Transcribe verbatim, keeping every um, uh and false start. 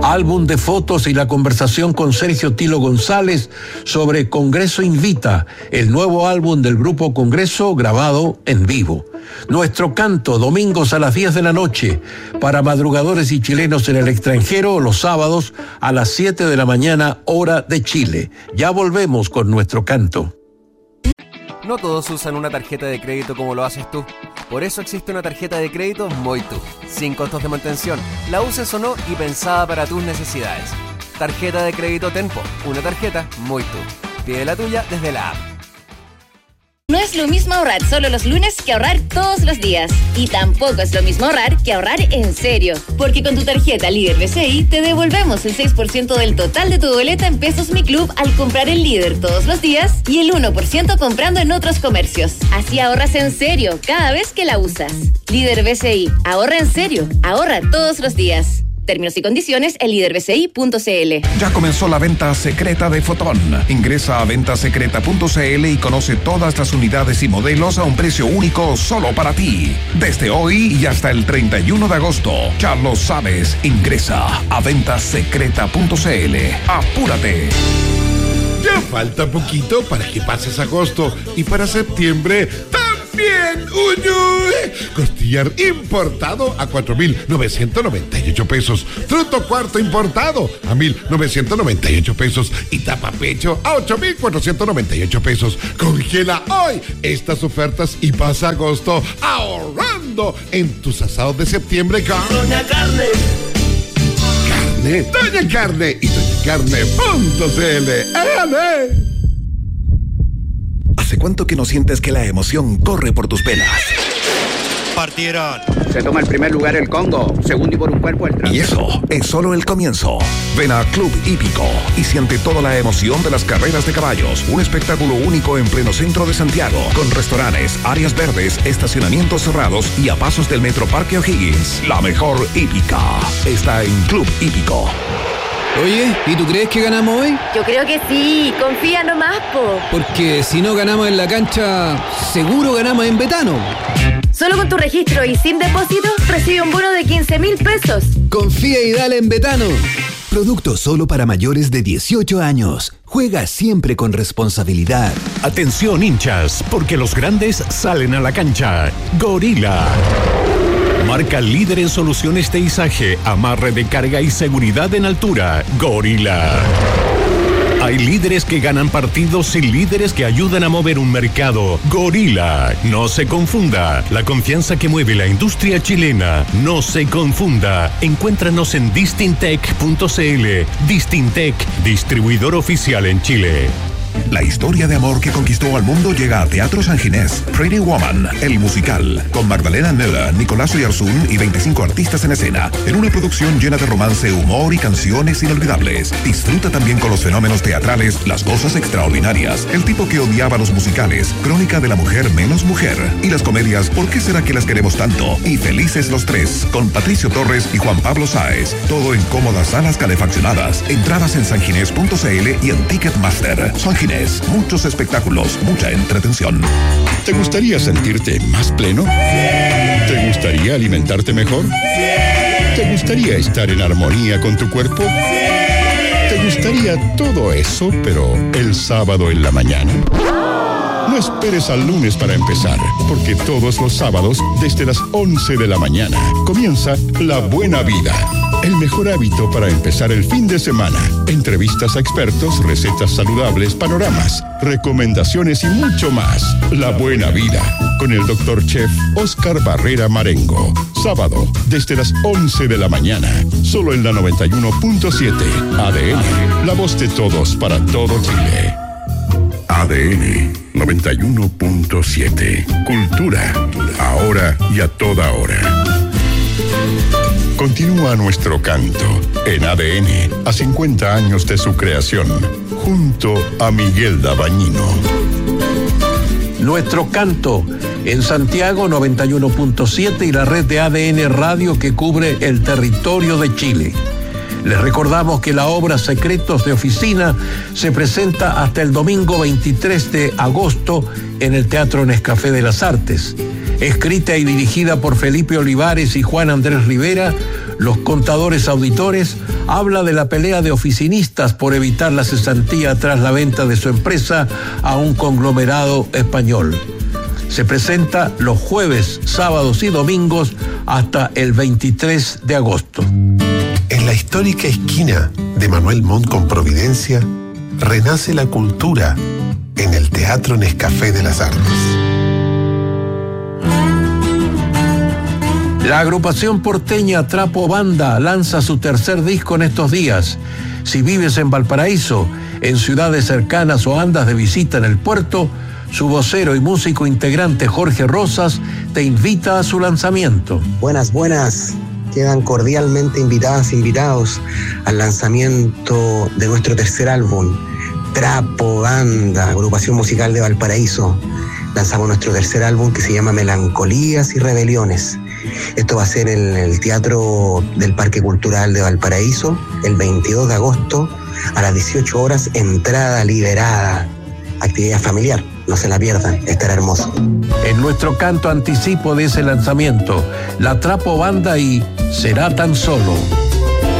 álbum de fotos y la conversación con Sergio Tilo González sobre Congreso Invita, el nuevo álbum del Grupo Congreso grabado en vivo. Nuestro canto, domingos a las diez de la noche, para madrugadores y chilenos en el extranjero, los sábados a las siete de la mañana, hora de Chile. Ya volvemos con Nuestro Canto. No todos usan una tarjeta de crédito como lo haces tú. Por eso existe una tarjeta de crédito Moitu, sin costos de mantención, la uses o no y pensada para tus necesidades. Tarjeta de crédito Tenpo, una tarjeta Moitu. Pide la tuya desde la app. No es lo mismo ahorrar solo los lunes que ahorrar todos los días. Y tampoco es lo mismo ahorrar que ahorrar en serio. Porque con tu tarjeta Líder B C I te devolvemos el seis por ciento del total de tu boleta en Pesos Mi Club al comprar el Líder todos los días y el uno por ciento comprando en otros comercios. Así ahorras en serio cada vez que la usas. Líder B C I. Ahorra en serio. Ahorra todos los días. Términos y condiciones en líder b c i punto c l. Ya comenzó la venta secreta de Fotón. Ingresa a venta secreta punto c l y conoce todas las unidades y modelos a un precio único solo para ti. Desde hoy y hasta el treinta y uno de agosto. Ya lo sabes. Ingresa a venta secreta punto c l. ¡Apúrate! Ya falta poquito para que pases agosto y para septiembre también. ¡Uy, uy! Costillar importado a cuatro mil novecientos noventa y ocho pesos. Fruto cuarto importado a mil novecientos noventa y ocho pesos. Y tapa pecho a ocho mil cuatrocientos noventa y ocho pesos. Congela hoy estas ofertas y pasa agosto ahorrando en tus asados de septiembre con Doña Carne. Carne, Doña Carne y doña carne punto c l. ¡Ale! ¿Hace cuánto que no sientes que la emoción corre por tus venas? Partieron. Se toma el primer lugar el Congo, segundo y por un cuerpo el trans. Y eso es solo el comienzo. Ven a Club Hípico y siente toda la emoción de las carreras de caballos. Un espectáculo único en pleno centro de Santiago, con restaurantes, áreas verdes, estacionamientos cerrados y a pasos del Metro Parque O'Higgins. La mejor hípica está en Club Hípico. Oye, ¿y tú crees que ganamos hoy? Yo creo que sí, confía nomás, po. Porque si no ganamos en la cancha, seguro ganamos en Betano. Solo con tu registro y sin depósito, recibe un bono de quince mil pesos. Confía y dale en Betano. Producto solo para mayores de dieciocho años. Juega siempre con responsabilidad. Atención, hinchas, porque los grandes salen a la cancha. Gorila. Marca líder en soluciones de izaje, amarre de carga y seguridad en altura. Gorila. Hay líderes que ganan partidos y líderes que ayudan a mover un mercado. Gorila. No se confunda. La confianza que mueve la industria chilena. No se confunda. Encuéntranos en distintec punto c l. Distintec, distribuidor oficial en Chile. La historia de amor que conquistó al mundo llega a Teatro San Ginés. Pretty Woman, el musical, con Magdalena Nela, Nicolás Oyarzún y veinticinco artistas en escena, en una producción llena de romance, humor y canciones inolvidables. Disfruta también con los fenómenos teatrales, las cosas extraordinarias, el tipo que odiaba los musicales, Crónica de la mujer menos mujer, y las comedias ¿Por qué será que las queremos tanto? Y Felices los tres, con Patricio Torres y Juan Pablo Sáez. Todo en cómodas salas calefaccionadas. Entradas en sanginés punto c l y en Ticketmaster. San Ginés, muchos espectáculos, mucha entretención. ¿Te gustaría sentirte más pleno? Sí. ¿Te gustaría alimentarte mejor? Sí. ¿Te gustaría estar en armonía con tu cuerpo? Sí. ¿Te gustaría todo eso, pero el sábado en la mañana? No esperes al lunes para empezar, porque todos los sábados, desde las once de la mañana, comienza La Buena Vida. El mejor hábito para empezar el fin de semana. Entrevistas a expertos, recetas saludables, panoramas, recomendaciones y mucho más. La Buena Vida, con el doctor Chef Oscar Barrera Marengo. Sábado, desde las once de la mañana. Solo en la noventa y uno punto siete. A D N, la voz de todos para todo Chile. A D N noventa y uno punto siete. Cultura, ahora y a toda hora. Continúa nuestro canto en A D N a cincuenta años de su creación, junto a Miguel Dabañino. Nuestro canto en Santiago noventa y uno punto siete y la red de A D N Radio que cubre el territorio de Chile. Les recordamos que la obra Secretos de Oficina se presenta hasta el domingo veintitrés de agosto en el Teatro Nescafé de las Artes. Escrita y dirigida por Felipe Olivares y Juan Andrés Rivera, Los Contadores Auditores habla de la pelea de oficinistas por evitar la cesantía tras la venta de su empresa a un conglomerado español. Se presenta los jueves, sábados y domingos hasta el veintitrés de agosto. En la histórica esquina de Manuel Montt con Providencia, renace la cultura en el Teatro Nescafé de las Artes. La agrupación porteña Trapo Banda lanza su tercer disco en estos días. Si vives en Valparaíso, en ciudades cercanas o andas de visita en el puerto, su vocero y músico integrante Jorge Rosas te invita a su lanzamiento. Buenas, buenas. Quedan cordialmente invitadas, invitados al lanzamiento de nuestro tercer álbum, Trapo Banda, agrupación musical de Valparaíso. Lanzamos nuestro tercer álbum que se llama Melancolías y Rebeliones. Esto va a ser en el Teatro del Parque Cultural de Valparaíso el veintidós de agosto a las dieciocho horas, entrada liberada. Actividad familiar, no se la pierdan, estará hermoso. En nuestro canto anticipo de ese lanzamiento, la Trapo Banda y Será tan solo.